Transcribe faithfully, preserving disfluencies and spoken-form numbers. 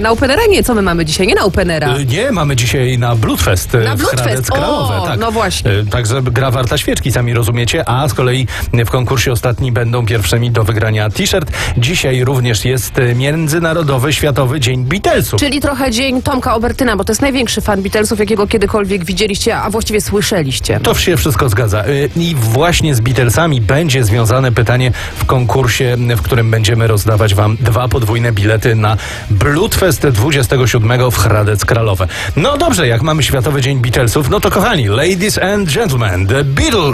na Openera nie, co my mamy dzisiaj? Nie na Openera. Y, Nie, mamy dzisiaj na Bloodfest y, Na w Bloodfest, Hradec Kralowe. o, Tak. no właśnie. Y, Także gra warta świeczki, sami rozumiecie, a z kolei w konkursie ostatni będą pierwszymi do wygrania t-shirt. Dzisiaj również jest y, Międzynarodowy Światowy Dzień Beatlesów. Czyli trochę dzień Tomka Obertyna, bo to jest największy fan Beatlesów, jakiego kiedykolwiek widzieliście, a właściwie słyszeliście. To się wszystko zgadza. Y, I właśnie z Beatlesami będzie związane pytanie w konkursie, w którym będziemy rozdawać wam dwa podwójne bilety na Bloodfest dwudziestego siódmego w Hradec Kralowe. No dobrze, jak mamy Światowy Dzień Beatlesów, no to kochani, ladies and gentlemen, The Beatles.